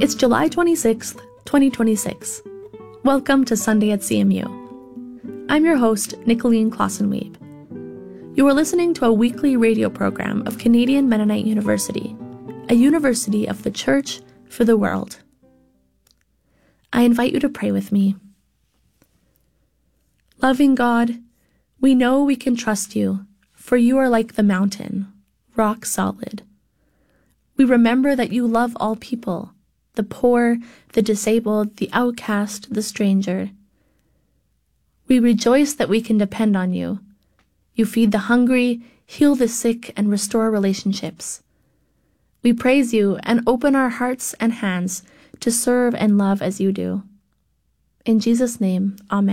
It's July 26th, 2026. Welcome to Sunday at CMU. I'm your host, Nicolene Klossenweeb. You are listening to a weekly radio program of Canadian Mennonite University, a university of the Church for the world. I invite you to pray with me. Loving God, we know we can trust you, for you are like the mountain, rock solid. We remember that you love all people, the poor, the disabled, the outcast, the stranger. We rejoice that we can depend on you. You feed the hungry, heal the sick, and restore relationships. We praise you and open our hearts and hands to serve and love as you do. In Jesus' name, amen.